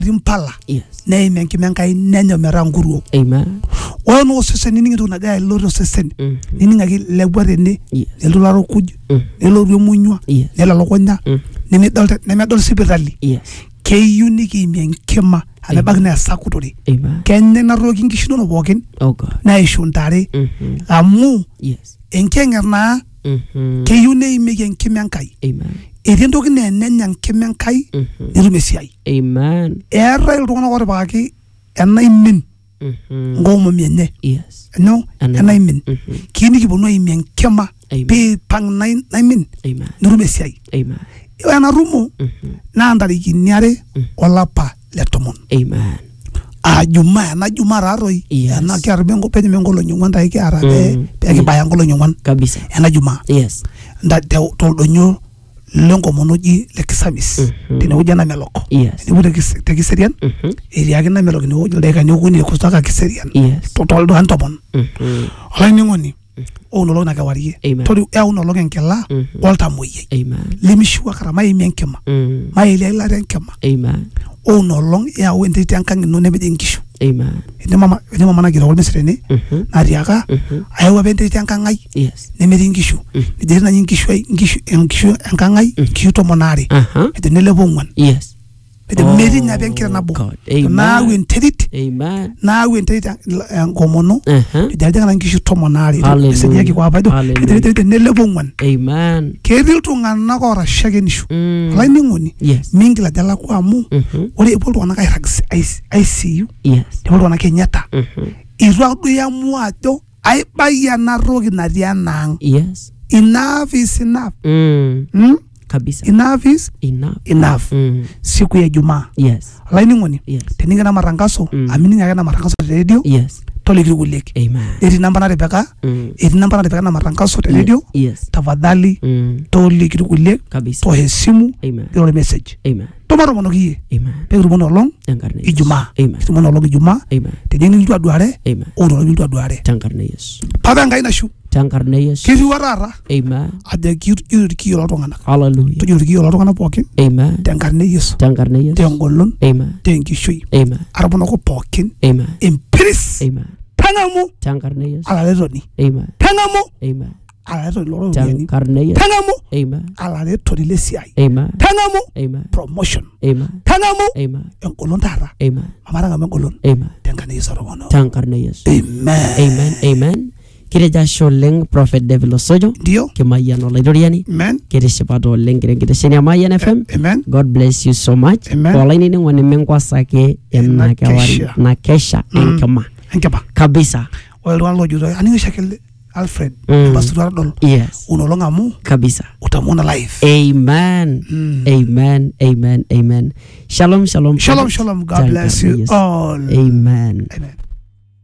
rimpala Yes. ne menkimenkai nenyo meranguru Amen. wono sesen ningi tuna ga loro sesen ninga gi lebware ni Yes. elularo kuj eloro munywa Yes. elalokonya ne medol sibirali Yes. keyuni ki menkema ale bagna sakutori Amen. kenne na rogi ngishino no bokin Oh God. na ishuntare amu Yes. enkengerna keyune imegen kimenkai Amen. erindo kine nenyan kimenkai nirumesiai Amen. era iltungana wore baki ena imin ngomo mienye Yes. no ena imin kini kibonu imen kema Amen. pe pang naimin Amen. nirumesiai Amen. ena rumo na andari kiniare olapa letomon Amen. ajuma na juma raroi Yes. na kiarbengo penye mengolo nyungwan dai kiara pe ki bayangolo nyungwan Kabisa. ena juma Yes. nda to donyo lengo monoji lekisamis tene ujana meloko Yes. ne wude te kiserian eri na meloko ne wujul dai kanyo kuni kustaka kiserian Yes. to do antobon ala ni ngoni o no lo na kawari Amen. to e uno lo genkela volta moye Amen. limishwa kara mai menkema mai le la renkema Amen. o no long ya wende tankang no ne bedin kishu Amen. ene mama na gira wol mesrene na riaka ay wa bende tankang ai Yes. ne medin kishu de na ngishu enkangai kishu to monari de ne le bongwan Yes. de medin na ben kira na bo God. na Amen. wen tedit Amen. na wen tedit ngomono de na ngishu to monari Hallelujah. se yaki kwa bado de ne le bongwan Amen. keril to ngana ko ra shagen shu la ni ngoni Yes. mingila dala kwa mu ore epol wana kai rags ICU Yes. de wana kenyata irwa do ya mu ato ai baya na rogi na dianang Yes. enough is enough Kabisa. enough is Enough. siku ya Jumaa Yes. laini ngoni Yes. teninga na marangaso amini nga na marangaso radio Yes. toliki kulek Amen. eri namba na Rebecca na marangaso radio Yes. tafadhali toliki kulek Kabisa. to hesimu Amen. your message Amen. tomaro mono kiye Amen. pe rumono long Tankarne. Ijumaa Amen. rumono long Ijumaa Amen. teninga nju aduare Amen. o no nju aduare Tankarne Yesu. pada ngai na shu Tankarne Yesu. kiri warara Amen. ade ki yo tongana Hallelujah. to ki yo tongana pokin Amen. tenkarne Yesu Tankarne Yesu. tengolon Amen. tengishui Amen. arabono ko pokin Amen. impiris Amen. tangamu Tankarne Yesu. ala letoni Amen. tangamu Amen. ala letoni loro yani Tankarne Yesu. tangamu Amen. ala letoni lesiai Amen. tangamu Amen. promotion Amen. tangamu Amen. engolon tara Amen. amara ngam engolon Amen. tenkarne Yesu robono Tankarne Yesu. amen Amen. Amen. Kireja sholeng Prophet Devil Osojo. ndio Kimayano Laidoriani. amen Kirishipato leng kirengitesheni ya Mayan FM. amen God bless you so much. Amen. Kwa laini ngwani menkwasake Na kesha. na kesha enkema. enkeba Kabisa. wala lo judo ani shakel Alfred basura dol Yes. uno lo ngamu Kabisa. utamona live Amen. Amen. Amen. Amen. Shalom, shalom. shalom shalom god bless you Yes. all Amen. amen